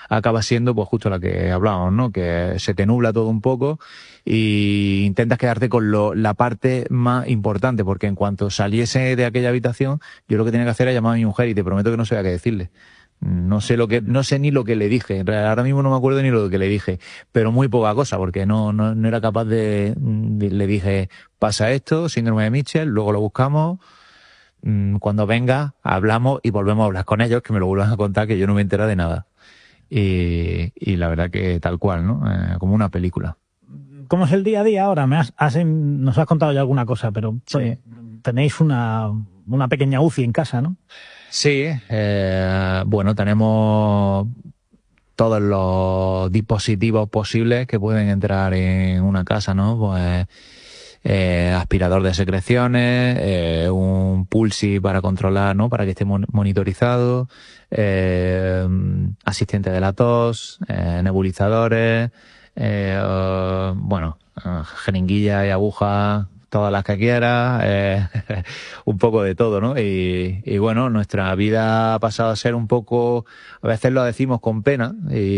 acaba siendo pues justo la que hablábamos, ¿no? Que se te nubla todo un poco y intentas quedarte con la parte más importante, porque en cuanto saliese de aquella habitación, yo lo que tenía que hacer era llamar a mi mujer y te prometo que no sabía qué decirle. No sé ni lo que le dije. Ahora mismo no me acuerdo ni lo que le dije, pero muy poca cosa, porque no era capaz le dije, pasa esto, síndrome de Mitchell, luego lo buscamos, cuando venga, hablamos y volvemos a hablar con ellos, que me lo vuelvan a contar, que yo no me entero de nada. Y la verdad que tal cual, ¿no? Como una película. ¿Cómo es el día a día ahora? Nos has contado ya alguna cosa, pero Sí. Tenéis una pequeña UCI en casa, ¿no? Sí, bueno, tenemos todos los dispositivos posibles que pueden entrar en una casa, ¿no? Pues aspirador de secreciones, un Pulsi para controlar, ¿no? Para que esté monitorizado, asistente de la tos, nebulizadores, bueno, jeringuillas y agujas, todas las que quieras, un poco de todo, ¿no? Y bueno, nuestra vida ha pasado a ser un poco, a veces lo decimos con pena,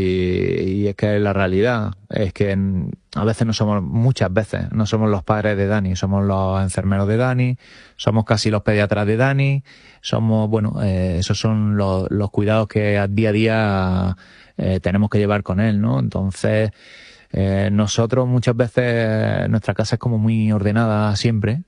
y es que la realidad es que a veces muchas veces no somos los padres de Dani, somos los enfermeros de Dani, somos casi los pediatras de Dani, somos, bueno, esos son los cuidados que día a día tenemos que llevar con él, ¿no? Entonces, nosotros muchas veces, nuestra casa es como muy ordenada siempre,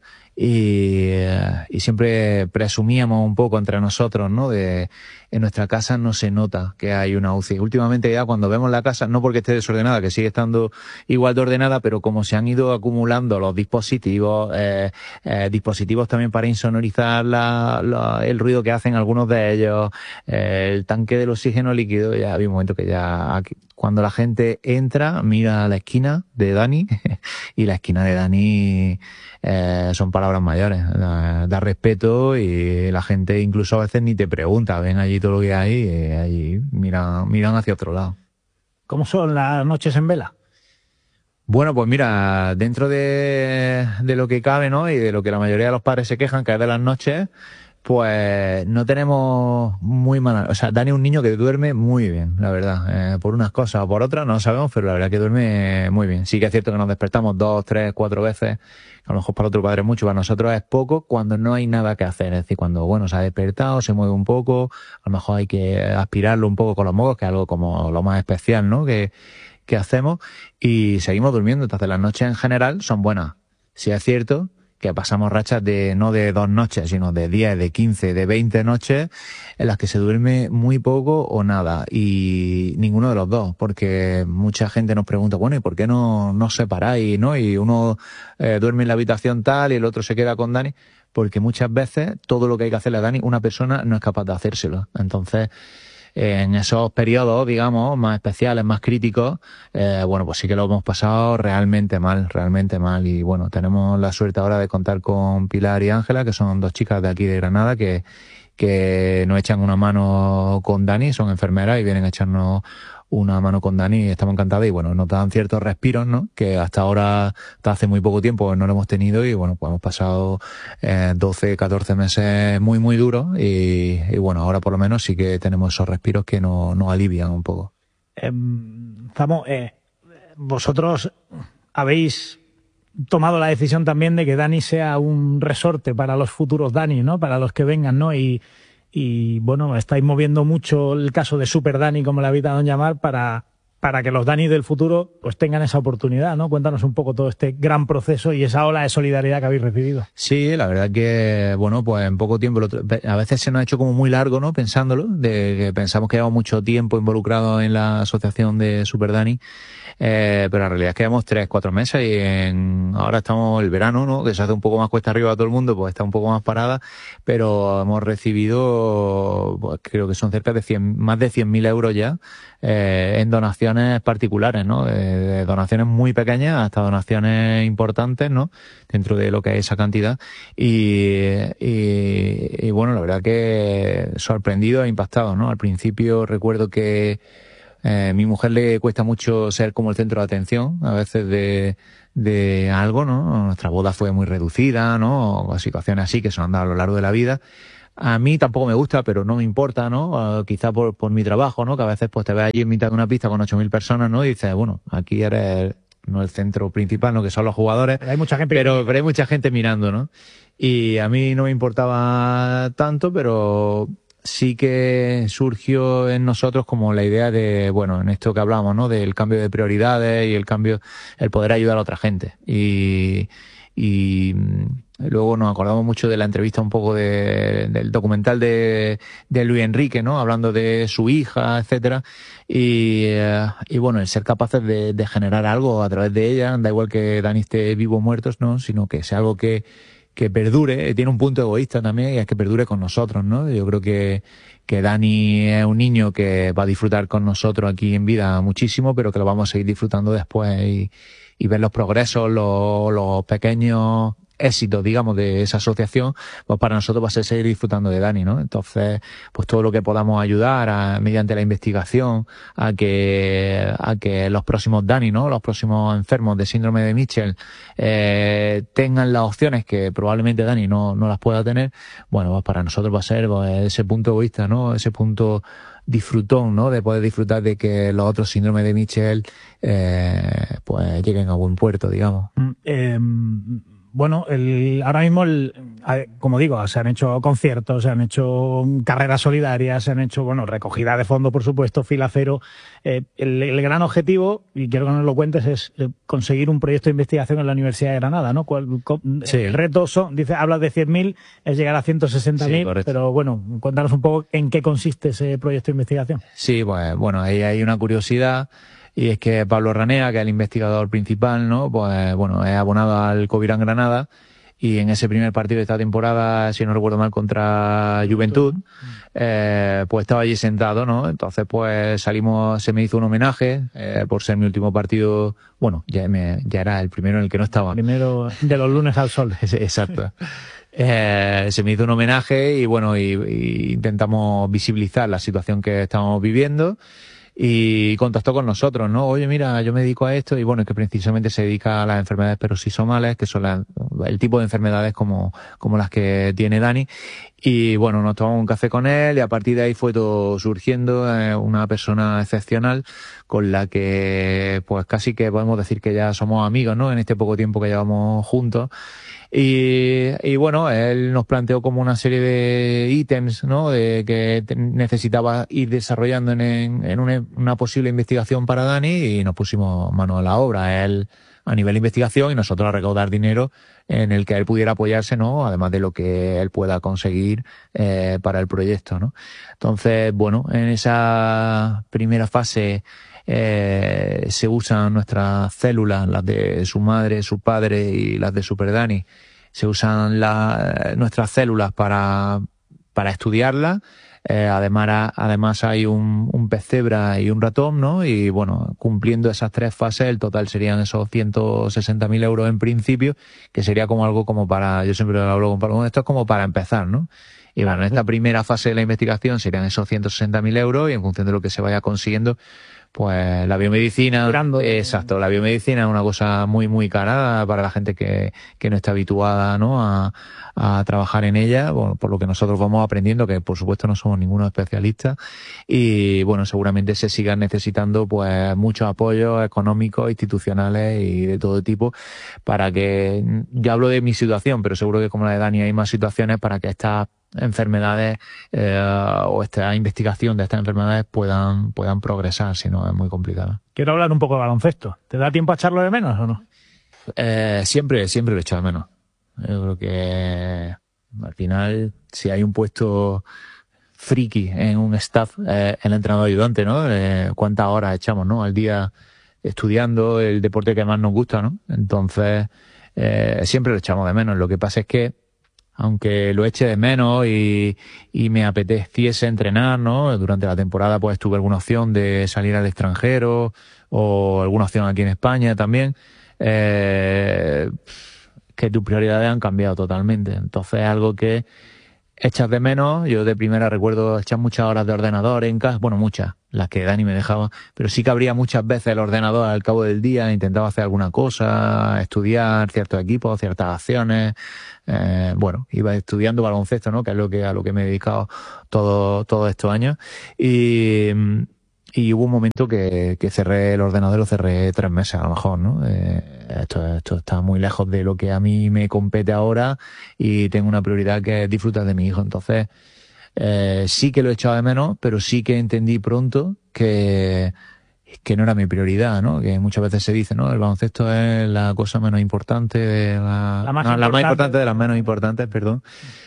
y siempre presumíamos un poco entre nosotros, ¿no? En nuestra casa no se nota que hay una UCI. Últimamente ya cuando vemos la casa, no porque esté desordenada, que sigue estando igual de ordenada, pero como se han ido acumulando los dispositivos, dispositivos también para insonorizar el ruido que hacen algunos de ellos, el tanque del oxígeno líquido, ya había un momento que cuando la gente entra, mira a la esquina de Dani y la esquina de Dani son palabras mayores, da respeto, y la gente incluso a veces ni te pregunta, ven allí todo lo que hay y allí miran hacia otro lado. ¿Cómo son las noches en vela? Bueno, pues mira, dentro de lo que cabe, ¿no? Y de lo que la mayoría de los padres se quejan, que es de las noches, pues no tenemos muy mala... O sea, Dani es un niño que duerme muy bien, la verdad. Por unas cosas o por otras no lo sabemos, pero la verdad que duerme muy bien. Sí que es cierto que nos despertamos 2, 3, 4 veces. A lo mejor para otro padre es mucho, para nosotros es poco cuando no hay nada que hacer. Es decir, cuando, bueno, se ha despertado, se mueve un poco, a lo mejor hay que aspirarlo un poco con los mocos, que es algo como lo más especial, ¿no? Que hacemos, y seguimos durmiendo. Entonces las noches en general son buenas. Sí es cierto que pasamos rachas no de 2 noches, sino de 10, de 15, de 20 noches en las que se duerme muy poco o nada, y ninguno de los dos, porque mucha gente nos pregunta, bueno, ¿y por qué no os separáis, no? Y uno duerme en la habitación tal y el otro se queda con Dani, porque muchas veces todo lo que hay que hacerle a Dani, una persona no es capaz de hacérselo. Entonces, en esos periodos, digamos, más especiales, más críticos, bueno, pues sí que lo hemos pasado realmente mal. Y bueno, tenemos la suerte ahora de contar con Pilar y Ángela, que son 2 chicas de aquí de Granada, que nos echan una mano con Dani, son enfermeras y vienen a echarnos una mano con Dani, y estamos encantados, y bueno, nos dan ciertos respiros, ¿no? Que hasta ahora, hasta hace muy poco tiempo no lo hemos tenido, y bueno, pues hemos pasado 12, 14 meses muy, muy duros, y bueno, ahora por lo menos sí que tenemos esos respiros que nos alivian un poco. Zamo, vosotros habéis tomado la decisión también de que Dani sea un resorte para los futuros Dani, ¿no? Para los que vengan, ¿no? Y bueno, estáis moviendo mucho el caso de Super Dani, como le habéis dado en llamar, para que los Dani del futuro pues tengan esa oportunidad, ¿no? Cuéntanos un poco todo este gran proceso y esa ola de solidaridad que habéis recibido. Sí, la verdad que, bueno, pues en poco tiempo, a veces se nos ha hecho como muy largo, ¿no? Pensándolo, de que pensamos que llevamos mucho tiempo involucrados en la asociación de Super Dani, pero la realidad es que llevamos 3, 4 meses, y ahora estamos el verano, ¿no? Que se hace un poco más cuesta arriba a todo el mundo, pues está un poco más parada, pero hemos recibido, pues creo que son cerca de más de 100.000 euros ya, en donaciones particulares, ¿no? De donaciones muy pequeñas hasta donaciones importantes, ¿no? Dentro de lo que es esa cantidad, y bueno, la verdad que sorprendido e impactado, ¿no? Al principio recuerdo que mi mujer le cuesta mucho ser como el centro de atención, a veces de algo, ¿no? Nuestra boda fue muy reducida, ¿no? O situaciones así que se han dado a lo largo de la vida. A mí tampoco me gusta, pero no me importa, ¿no? Quizá por mi trabajo, ¿no? Que a veces pues te ves allí en mitad de una pista con 8.000 personas, ¿no? Y dices, bueno, aquí eres no el centro principal, ¿no? Que son los jugadores. Pero hay mucha gente pero hay mucha gente mirando, ¿no? Y a mí no me importaba tanto, pero sí que surgió en nosotros como la idea de, bueno, en esto que hablamos, ¿no? Del cambio de prioridades y el poder ayudar a otra gente. Y luego nos acordamos mucho de la entrevista un poco del documental de Luis Enrique, ¿no? Hablando de su hija, etcétera. Y bueno, el ser capaces de generar algo a través de ella, da igual que Dani esté vivo o muerto, ¿no? Sino que sea algo que perdure, tiene un punto egoísta también, y es que perdure con nosotros, ¿no? Yo creo que Dani es un niño que va a disfrutar con nosotros aquí en vida muchísimo, pero que lo vamos a seguir disfrutando después y ver los progresos, los pequeños éxitos, digamos, de esa asociación, pues para nosotros va a ser seguir disfrutando de Dani, ¿no? Entonces, pues todo lo que podamos ayudar mediante la investigación a que los próximos Dani, ¿no? Los próximos enfermos de síndrome de Mitchell tengan las opciones que probablemente Dani no las pueda tener, bueno, pues para nosotros va a ser pues, ese punto egoísta, ¿no? Ese punto disfrutón, ¿no? De poder disfrutar de que los otros síndromes de Mitchell pues lleguen a buen puerto, digamos. Bueno, ahora mismo, como digo, se han hecho conciertos, se han hecho carreras solidarias, se han hecho, bueno, recogida de fondos, por supuesto, fila cero. El gran objetivo, y quiero que nos lo cuentes, es conseguir un proyecto de investigación en la Universidad de Granada, ¿no? Sí. El reto hablas de 100.000, es llegar a 160.000, sí, pero bueno, cuéntanos un poco en qué consiste ese proyecto de investigación. Sí, pues bueno, ahí hay una curiosidad. Y es que Pablo Ranea, que es el investigador principal, ¿no? Pues bueno, es abonado al Covirán Granada, y en ese primer partido de esta temporada, si no recuerdo mal, contra Juventud, pues estaba allí sentado, ¿no? Entonces pues se me hizo un homenaje por ser mi último partido. Bueno, ya era el primero en el que no estaba. Primero de los lunes al sol. Exacto. Se me hizo un homenaje y bueno, y intentamos visibilizar la situación que estábamos viviendo. Y contactó con nosotros, ¿no? Oye, mira, yo me dedico a esto, y bueno, es que precisamente se dedica a las enfermedades peroxisomales, que son el tipo de enfermedades como las que tiene Dani. Y bueno, nos tomamos un café con él, y a partir de ahí fue todo surgiendo, una persona excepcional con la que pues casi que podemos decir que ya somos amigos, ¿no? En este poco tiempo que llevamos juntos. Y bueno, él nos planteó como una serie de ítems, ¿no? De que necesitaba ir desarrollando en una posible investigación para Dani, y nos pusimos mano a la obra. Él a nivel de investigación y nosotros a recaudar dinero en el que él pudiera apoyarse, ¿no? Además de lo que él pueda conseguir para el proyecto, ¿no? Entonces, bueno, en esa primera fase se usan nuestras células, las de su madre, su padre y las de Super Dani. Se usan nuestras células para estudiarlas. Además hay un pez cebra y un ratón, ¿no? Y bueno, cumpliendo esas tres fases, el total serían esos 160.000 euros en principio, que sería como algo como para, yo siempre lo hablo con Pablo, esto es como para empezar, ¿no? Y bueno, en esta primera fase de la investigación serían esos 160.000 euros, y en función de lo que se vaya consiguiendo, pues la biomedicina, exacto, la biomedicina es una cosa muy, muy cara para la gente que no está habituada, ¿no? a trabajar en ella, bueno, por lo que nosotros vamos aprendiendo, que por supuesto no somos ninguno especialistas, y bueno, seguramente se sigan necesitando pues muchos apoyos económicos, institucionales y de todo tipo, para que, yo hablo de mi situación, pero seguro que como la de Dani hay más situaciones para que estas enfermedades o esta investigación de estas enfermedades puedan progresar, si no es muy complicado. Quiero hablar un poco de baloncesto. ¿Te da tiempo a echarlo de menos o no? Siempre lo he echado de menos. Yo creo que al final, si hay un puesto friki en un staff, el entrenador ayudante, ¿no? ¿Cuántas horas echamos, ¿no? Al día estudiando el deporte que más nos gusta, ¿no? Entonces, siempre lo echamos de menos. Lo que pasa es que aunque lo eche de menos y me apeteciese entrenar, ¿no? Durante la temporada pues tuve alguna opción de salir al extranjero o alguna opción aquí en España también, que tus prioridades han cambiado totalmente. Entonces es algo que echas de menos. Yo de primera recuerdo echar muchas horas de ordenador en casa, bueno, muchas, las que Dani me dejaba, pero sí que abría muchas veces el ordenador al cabo del día, intentaba hacer alguna cosa, estudiar ciertos equipos, ciertas acciones, bueno, iba estudiando baloncesto, ¿no? Que es a lo que me he dedicado todos estos años, y hubo un momento que cerré el ordenador, lo cerré 3 meses a lo mejor, ¿no? Esto está muy lejos de lo que a mí me compete ahora y tengo una prioridad que es disfrutar de mi hijo, entonces sí que lo he echado de menos, pero sí que entendí pronto que no era mi prioridad, ¿no? Que muchas veces se dice, ¿no? El baloncesto es la cosa menos importante La más la más importante. importante de las menos importantes, perdón.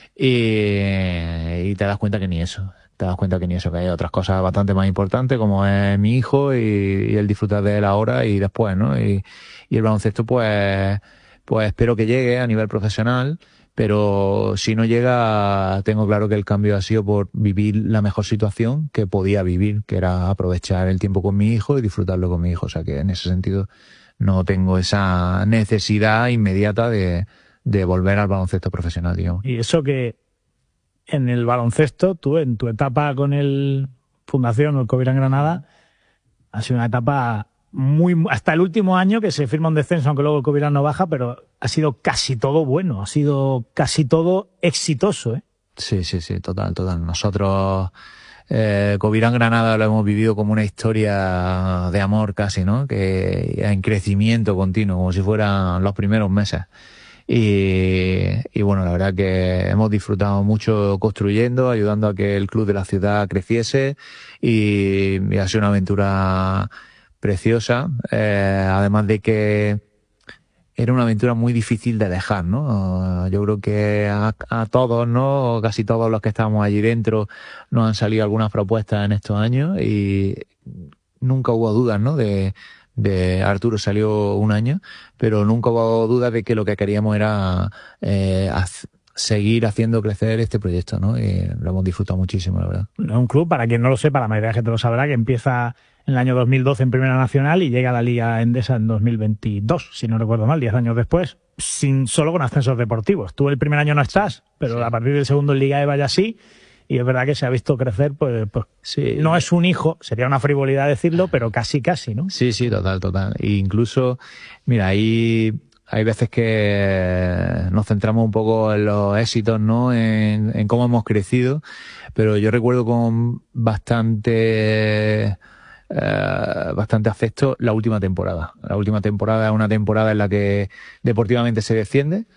Y te das cuenta que ni eso. Te das cuenta que ni eso, que hay otras cosas bastante más importantes, como es mi hijo y el disfrutar de él ahora y después, ¿no? Y el baloncesto, pues espero que llegue a nivel profesional. Pero si no llega, tengo claro que el cambio ha sido por vivir la mejor situación que podía vivir, que era aprovechar el tiempo con mi hijo y disfrutarlo con mi hijo. O sea que en ese sentido no tengo esa necesidad inmediata de volver al baloncesto profesional, digamos. Y eso que en el baloncesto, tú en tu etapa con el Fundación o el Covirán Granada, ha sido una etapa hasta el último año que se firma un descenso, aunque luego el Covirán no baja, pero ha sido casi todo bueno, ha sido casi todo exitoso, ¿eh? Sí, total. Nosotros, Covirán Granada lo hemos vivido como una historia de amor casi, ¿no? Que en crecimiento continuo, como si fueran los primeros meses. Y bueno, la verdad que hemos disfrutado mucho construyendo, ayudando a que el club de la ciudad creciese y ha sido una aventura preciosa, además de que era una aventura muy difícil de dejar, ¿no? Yo creo que a todos, ¿no? Casi todos los que estábamos allí dentro nos han salido algunas propuestas en estos años y nunca hubo dudas, ¿no? De Arturo salió un año, pero nunca hubo dudas de que lo que queríamos era seguir haciendo crecer este proyecto, ¿no? Y lo hemos disfrutado muchísimo, la verdad. Es un club, para quien no lo sepa, la mayoría de gente lo sabrá, que empieza en el año 2012 en Primera Nacional y llega a la Liga Endesa en 2022, si no recuerdo mal, 10 años después, solo con ascensos deportivos. Tú el primer año no estás, pero sí, a partir del segundo en Liga EVA ya sí, y es verdad que se ha visto crecer, pues sí. No es un hijo, sería una frivolidad decirlo, pero casi, ¿no? Sí, total. E incluso, mira, hay veces que nos centramos un poco en los éxitos, ¿no? En cómo hemos crecido, pero yo recuerdo con bastante afecto la última temporada. La última temporada es una temporada en la que deportivamente se desciende,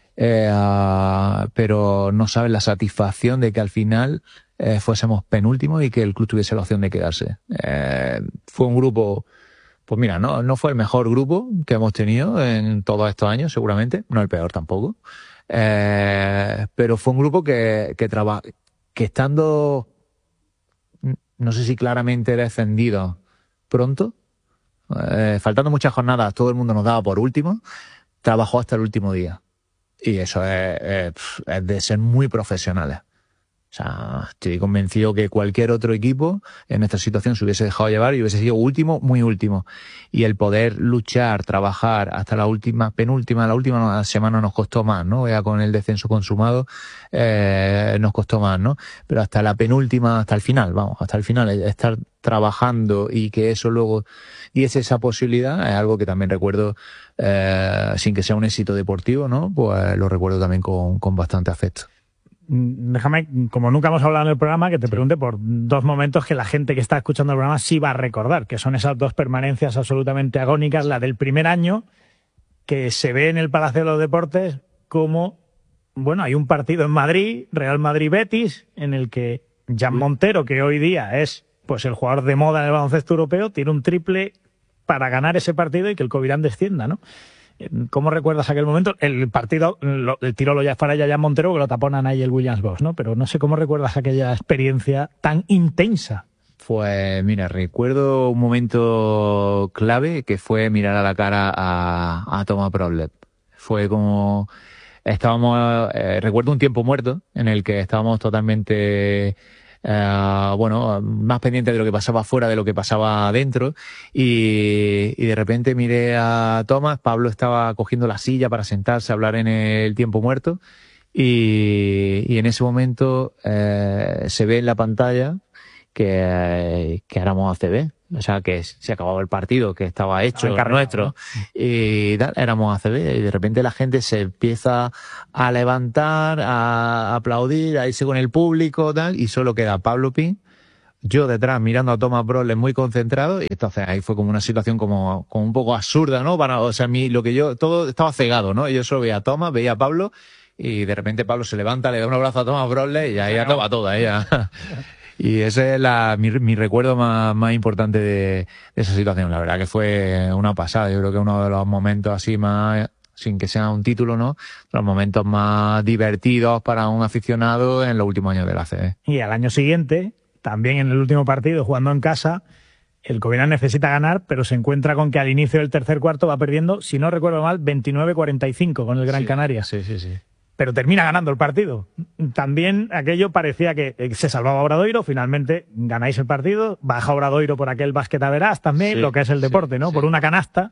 pero no sabes la satisfacción de que al final fuésemos penúltimos y que el club tuviese la opción de quedarse. Fue un grupo, pues mira, no fue el mejor grupo que hemos tenido en todos estos años, seguramente, no el peor tampoco, pero fue un grupo que estando, no sé si claramente descendido pronto, faltando muchas jornadas, todo el mundo nos daba por último, trabajó hasta el último día. Y eso es de ser muy profesionales. O sea, estoy convencido que cualquier otro equipo en esta situación se hubiese dejado llevar y hubiese sido último, muy último. Y el poder luchar, trabajar hasta la última semana nos costó más, ¿no? Ya con el descenso consumado, nos costó más, ¿no? Pero hasta la penúltima, hasta el final, estar trabajando y que eso luego diese esa posibilidad es algo que también recuerdo, sin que sea un éxito deportivo, ¿no? Pues lo recuerdo también con bastante afecto. Déjame, como nunca hemos hablado en el programa, que te pregunte por 2 momentos que la gente que está escuchando el programa sí va a recordar, que son esas 2 permanencias absolutamente agónicas. La del primer año, que se ve en el Palacio de los Deportes como, bueno, hay un partido en Madrid, Real Madrid-Betis, en el que Jan Montero, que hoy día es pues el jugador de moda en el baloncesto europeo, tira un triple para ganar ese partido y que el Covirán descienda, ¿no? ¿Cómo recuerdas aquel momento? El partido, el tiro lo ya para Jan Montero, que lo taponan ahí el Williams Bosch, ¿no? Pero no sé cómo recuerdas aquella experiencia tan intensa. Pues mira, recuerdo un momento clave que fue mirar a la cara a Thomas Broblep. Fue como estábamos, recuerdo un tiempo muerto en el que estábamos totalmente más pendientes de lo que pasaba afuera de lo que pasaba adentro y de repente miré a Thomas. Pablo estaba cogiendo la silla para sentarse a hablar en el tiempo muerto y en ese momento se ve en la pantalla que éramos ACB. O sea, que se acababa el partido, que estaba hecho nuestro, ¿no? Y tal, éramos ACB, y de repente la gente se empieza a levantar, a aplaudir, a irse con el público, tal, y solo queda Pablo Pin, yo detrás mirando a Thomas Broles muy concentrado, y entonces ahí fue como una situación como un poco absurda, ¿no? O sea, todo estaba cegado, ¿no? Yo solo veía a Thomas, veía a Pablo, y de repente Pablo se levanta, le da un abrazo a Thomas Broles, y ahí ya estaba toda ella. Y ese es mi recuerdo más importante de esa situación. La verdad que fue una pasada. Yo creo que uno de los momentos así más, sin que sea un título, ¿no? Los momentos más divertidos para un aficionado en los últimos años de la ACB. Y al año siguiente, también en el último partido, jugando en casa, el Covirán necesita ganar, pero se encuentra con que al inicio del tercer cuarto va perdiendo, si no recuerdo mal, 29-45 con el Gran Canaria. Sí. Pero termina ganando el partido. También aquello parecía que se salvaba Obradoiro, finalmente ganáis el partido, baja Obradoiro por aquel básquet a verás también, lo que es el deporte, ¿no? Por una canasta.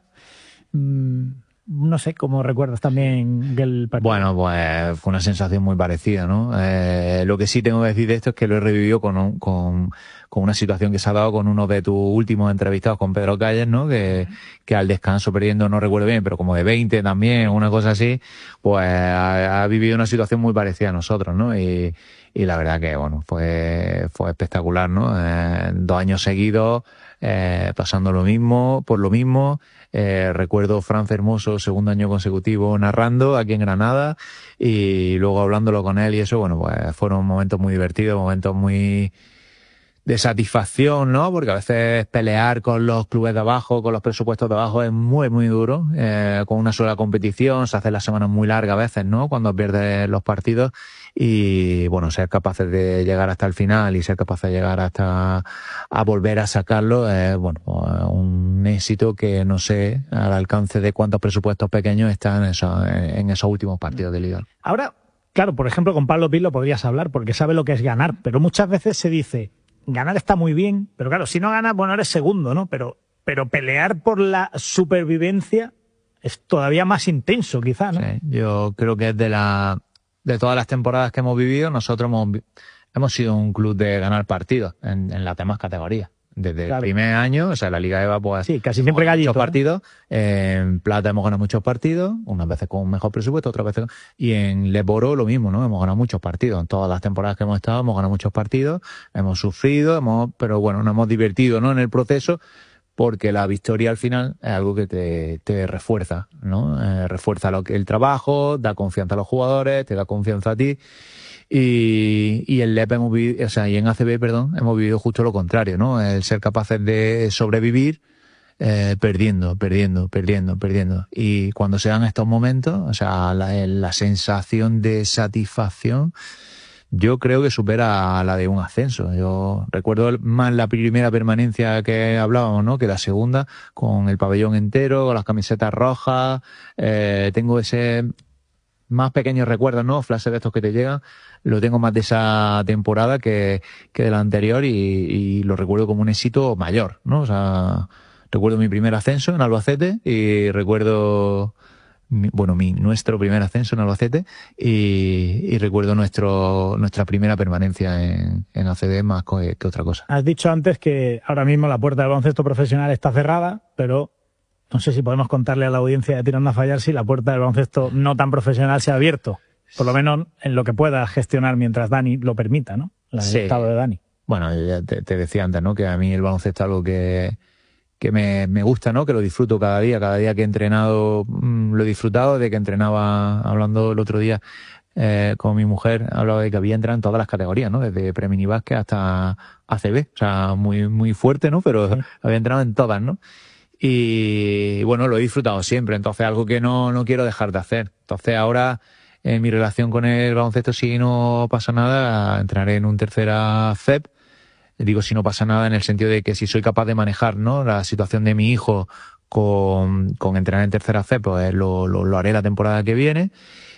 No sé cómo recuerdas también el partido. Bueno, pues fue una sensación muy parecida, ¿no? Lo que sí tengo que decir de esto es que lo he revivido con una situación que se ha dado con uno de tus últimos entrevistados, con Pedro Calles, ¿no? Que al descanso perdiendo, no recuerdo bien, pero como de 20 también, una cosa así, pues ha vivido una situación muy parecida a nosotros, ¿no? Y la verdad que, bueno, fue espectacular, ¿no? 2 años seguidos, pasando lo mismo, por lo mismo. Recuerdo Fran Fermoso, 2º año consecutivo, narrando aquí en Granada, y luego hablándolo con él y eso, bueno, pues fueron momentos muy divertidos, momentos muy de satisfacción, ¿no? Porque a veces pelear con los clubes de abajo, con los presupuestos de abajo es muy, muy duro, con una sola competición, se hacen las semanas muy largas a veces, ¿no? Cuando pierdes los partidos, y bueno, ser capaces de llegar hasta el final y ser capaces de llegar hasta a volver a sacarlo, bueno, un éxito que no sé al alcance de cuántos presupuestos pequeños están en esos últimos partidos de liga. Ahora, claro, por ejemplo, con Pablo Pin lo podrías hablar porque sabe lo que es ganar, pero muchas veces se dice, ganar está muy bien, pero claro, si no ganas, bueno, eres segundo, ¿no? Pero pelear por la supervivencia es todavía más intenso, quizá, ¿no? Sí, yo creo que es de todas las temporadas que hemos vivido, nosotros hemos sido un club de ganar partidos en las demás categorías. Desde el primer año, o sea, la Liga EVA, pues sí, casi siempre gallito, muchos partidos. En Plata hemos ganado muchos partidos, unas veces con un mejor presupuesto, otras veces. Y en Leboro lo mismo, ¿no? Hemos ganado muchos partidos. En todas las temporadas que hemos estado, hemos ganado muchos partidos, hemos sufrido, pero bueno, nos hemos divertido, ¿no? En el proceso, porque la victoria al final es algo que te refuerza, ¿no? Refuerza el trabajo, da confianza a los jugadores, te da confianza a ti. Y en LEP hemos vivido, o sea, y en ACB, perdón, hemos vivido justo lo contrario, ¿no? El ser capaces de sobrevivir, perdiendo. Y cuando se dan estos momentos, o sea, la sensación de satisfacción, yo creo que supera a la de un ascenso. Yo recuerdo más la primera permanencia que hablábamos, ¿no? Que la segunda, con el pabellón entero, con las camisetas rojas. Tengo ese más pequeños recuerdos, ¿no? Flashes de estos que te llegan. Lo tengo más de esa temporada que de la anterior, y lo recuerdo como un éxito mayor, ¿no? O sea, recuerdo mi primer ascenso en Albacete, y recuerdo nuestro primer ascenso en Albacete, y recuerdo nuestra primera permanencia en ACB más que otra cosa. Has dicho antes que ahora mismo la puerta del baloncesto profesional está cerrada, pero no sé si podemos contarle a la audiencia de Tirando a Fallar si la puerta del baloncesto no tan profesional se ha abierto, por lo menos en lo que pueda gestionar mientras Dani lo permita, ¿no? El estado de Dani. Bueno, ya te decía antes, ¿no? Que a mí el baloncesto es algo que me gusta, ¿no? Que lo disfruto cada día que he entrenado, lo he disfrutado. De que entrenaba, hablando el otro día con mi mujer, hablaba de que había entrado en todas las categorías, ¿no? Desde pre-mini básquet hasta ACB, o sea, muy, muy fuerte, ¿no? Pero sí, había entrado en todas, ¿no? Y bueno, lo he disfrutado siempre, entonces algo que no quiero dejar de hacer. Entonces ahora, en mi relación con el baloncesto, si no pasa nada, entraré en un tercera FEP. Digo si no pasa nada en el sentido de que si soy capaz de manejar, ¿no? La situación de mi hijo con entrenar en tercera FEP, pues lo haré la temporada que viene.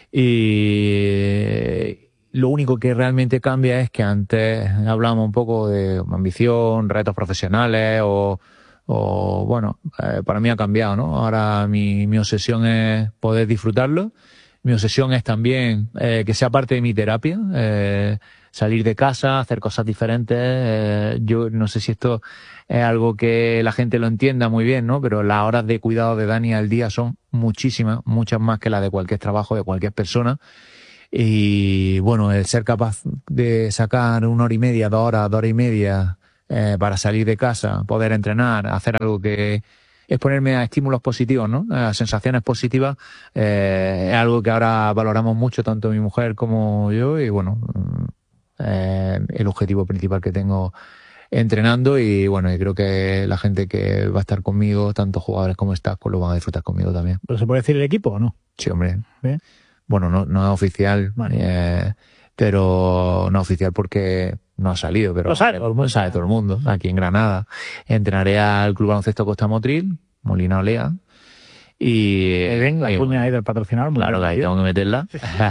Y lo único que realmente cambia es que antes hablábamos un poco de ambición, retos profesionales o bueno, para mí ha cambiado, ¿no? Ahora mi obsesión es poder disfrutarlo. Mi obsesión es también que sea parte de mi terapia, salir de casa, hacer cosas diferentes. Yo no sé si esto es algo que la gente lo entienda muy bien, ¿no? Pero las horas de cuidado de Dani al día son muchísimas, muchas más que las de cualquier trabajo, de cualquier persona. Y bueno, el ser capaz de sacar 1 hora y media, 2 horas y media para salir de casa, poder entrenar, hacer algo que exponerme a estímulos positivos, ¿no? A sensaciones positivas, es algo que ahora valoramos mucho, tanto mi mujer como yo, y bueno, el objetivo principal que tengo entrenando, y bueno, y creo que la gente que va a estar conmigo, tanto jugadores como staff, pues lo van a disfrutar conmigo también. ¿Pero se puede decir el equipo o no? Sí, hombre. ¿Bien? Bueno, no es oficial, Vale. pero no oficial porque no ha salido, pero Lo sabe todo el mundo. lo sabe todo el mundo. Aquí en Granada entrenaré al Club Baloncesto Costa Motril, Molina Olea, y Ven la y, cuña ahí del patrocinador. muy claro que ahí bien. tengo que meterla.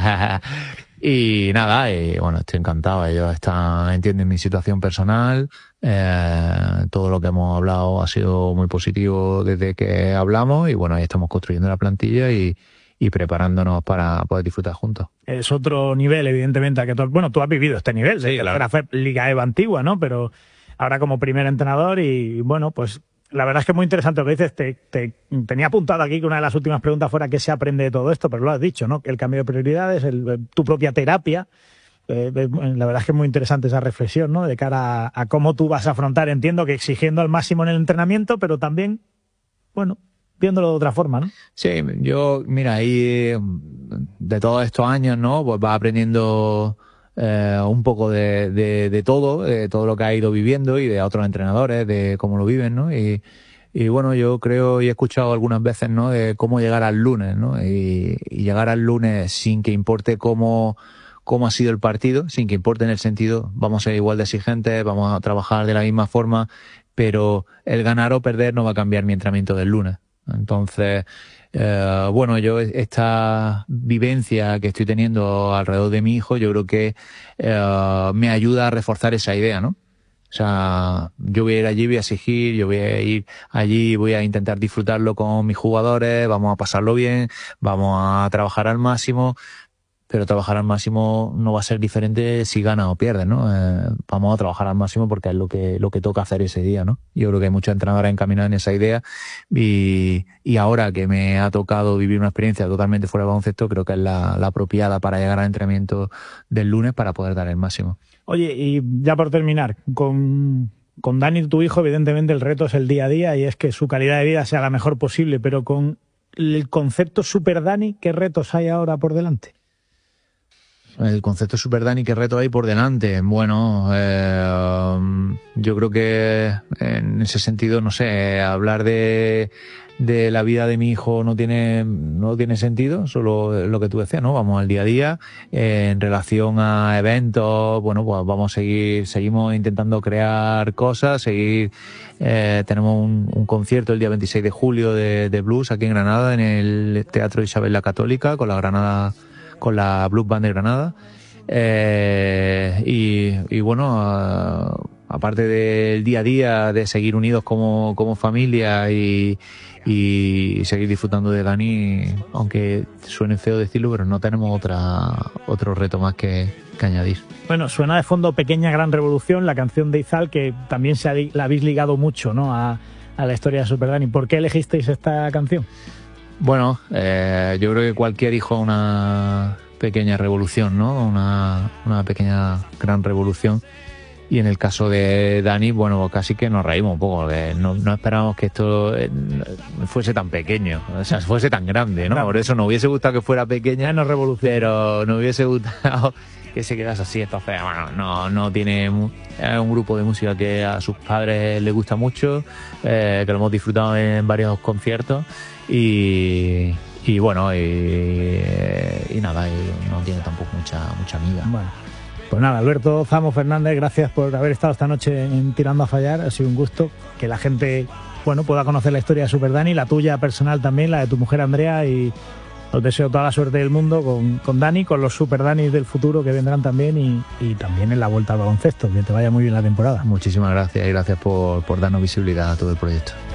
Y nada, y bueno, estoy encantado. Ellos entienden mi situación personal. Todo lo que hemos hablado ha sido muy positivo desde que hablamos, y bueno, ahí estamos construyendo la plantilla y preparándonos para poder disfrutar juntos. Es otro nivel, evidentemente, que tú has vivido este nivel. Sí, claro. Era Liga EVA antigua, ¿no? Pero ahora como primer entrenador, y bueno, pues la verdad es que es muy interesante lo que dices. Tenía apuntado aquí que una de las últimas preguntas fuera qué se aprende de todo esto, pero lo has dicho, ¿no? El cambio de prioridades, tu propia terapia. La verdad es que es muy interesante esa reflexión, ¿no? De cara a cómo tú vas a afrontar, entiendo que exigiendo al máximo en el entrenamiento, pero también, bueno, viéndolo de otra forma, ¿no? Sí, yo, mira, ahí de todos estos años, ¿no? Pues vas aprendiendo un poco de todo lo que has ido viviendo, y de otros entrenadores, de cómo lo viven, ¿no? Y bueno, yo creo y he escuchado algunas veces, ¿no? De cómo llegar al lunes, ¿no? Y llegar al lunes sin que importe cómo ha sido el partido, sin que importe en el sentido, vamos a ser igual de exigentes, vamos a trabajar de la misma forma, pero el ganar o perder no va a cambiar mi entrenamiento del lunes. Entonces, bueno, yo esta vivencia que estoy teniendo alrededor de mi hijo, yo creo que me ayuda a reforzar esa idea, ¿no? O sea, yo voy a ir allí, voy a exigir, yo voy a ir allí, voy a intentar disfrutarlo con mis jugadores, vamos a pasarlo bien, vamos a trabajar al máximo, pero trabajar al máximo no va a ser diferente si ganas o pierdes, ¿no? Vamos a trabajar al máximo porque es lo que toca hacer ese día, ¿no? Yo creo que hay muchos entrenadores encaminados en esa idea, y ahora que me ha tocado vivir una experiencia totalmente fuera de baloncesto, creo que es la apropiada para llegar al entrenamiento del lunes para poder dar el máximo. Oye, y ya por terminar, con Dani, tu hijo, evidentemente el reto es el día a día y es que su calidad de vida sea la mejor posible, pero con el concepto Super Dani, ¿qué retos hay ahora por delante? El concepto Super Dani, ¿qué reto hay por delante? Bueno, yo creo que en ese sentido, no sé, hablar de la vida de mi hijo no tiene sentido, solo lo que tú decías, ¿no? Vamos al día a día. En relación a eventos, bueno, pues seguimos intentando crear cosas, tenemos un concierto el día 26 de julio de blues aquí en Granada, en el Teatro Isabel la Católica, con la Blues Band de Granada. Y bueno, aparte del día a día, de seguir unidos como familia y seguir disfrutando de Dani, aunque suene feo decirlo, pero no tenemos otro reto más que añadir. Bueno, suena de fondo Pequeña Gran Revolución, la canción de Izal, que también la habéis ligado mucho, ¿no? a la historia de Super Dani. ¿Por qué elegisteis esta canción? Bueno, yo creo que cualquier hijo una pequeña revolución, ¿no? Una pequeña gran revolución. Y en el caso de Dani, bueno, casi que nos reímos un poco, porque no esperábamos que esto fuese tan pequeño, o sea, fuese tan grande, ¿no? Claro. Por eso nos hubiese gustado que fuera pequeña, no revolución, pero nos hubiese gustado que se quedase así. Entonces, bueno, no tiene... Es un grupo de música que a sus padres les gusta mucho, que lo hemos disfrutado en varios conciertos. Y bueno, y nada, y no tiene tampoco mucha amiga. Bueno, pues nada, Alberto Zamo Fernández, gracias por haber estado esta noche en Tirando a Fallar. Ha sido un gusto que la gente, bueno, pueda conocer la historia de Super Dani, la tuya personal también, la de tu mujer Andrea, y os deseo toda la suerte del mundo con Dani, con los Super Danis del futuro que vendrán también, y también en la vuelta al baloncesto. Que te vaya muy bien la temporada. Muchísimas gracias, y gracias por darnos visibilidad a todo el proyecto.